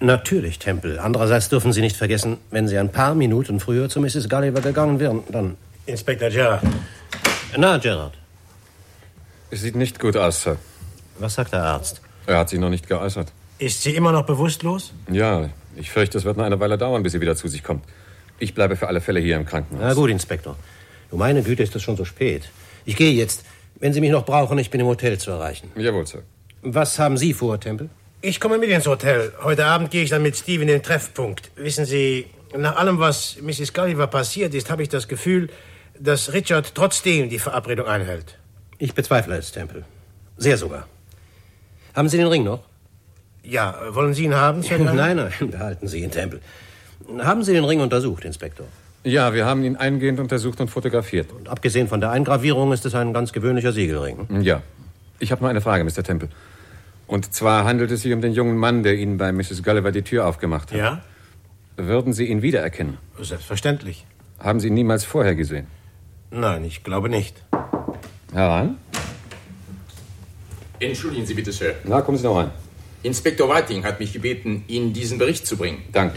Natürlich, Temple. Andererseits dürfen Sie nicht vergessen, wenn Sie ein paar Minuten früher zu Mrs. Gulliver gegangen wären, dann... Inspektor Gerard. Na, Gerard. Es sieht nicht gut aus, Sir. Was sagt der Arzt? Er hat sich noch nicht geäußert. Ist sie immer noch bewusstlos? Ja, ich fürchte, es wird noch eine Weile dauern, bis sie wieder zu sich kommt. Ich bleibe für alle Fälle hier im Krankenhaus. Na gut, Inspektor. Du, meine Güte, ist es schon so spät. Ich gehe jetzt. Wenn Sie mich noch brauchen, ich bin im Hotel zu erreichen. Jawohl, Sir. Was haben Sie vor, Temple? Ich komme mit ins Hotel. Heute Abend gehe ich dann mit Steve in den Treffpunkt. Wissen Sie, nach allem, was Mrs. Gulliver passiert ist, habe ich das Gefühl, dass Richard trotzdem die Verabredung einhält. Ich bezweifle es, Temple. Sehr sogar. Haben Sie den Ring noch? Ja, wollen Sie ihn haben, Sir? Nein, behalten Sie ihn, Temple. Haben Sie den Ring untersucht, Inspektor? Ja, wir haben ihn eingehend untersucht und fotografiert. Und abgesehen von der Eingravierung ist es ein ganz gewöhnlicher Siegelring. Ja. Ich habe nur eine Frage, Mr. Temple. Und zwar handelt es sich um den jungen Mann, der Ihnen bei Mrs. Gulliver die Tür aufgemacht hat. Ja? Würden Sie ihn wiedererkennen? Selbstverständlich. Haben Sie ihn niemals vorher gesehen? Nein, ich glaube nicht. Herein? Entschuldigen Sie bitte, Sir. Na, kommen Sie noch rein. Inspektor Whiting hat mich gebeten, Ihnen diesen Bericht zu bringen. Danke.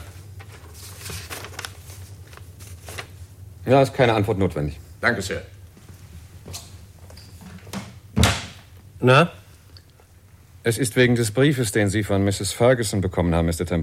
Ja, ist keine Antwort notwendig. Danke, Sir. Na? Es ist wegen des Briefes, den Sie von Mrs. Ferguson bekommen haben, Mr. Temple.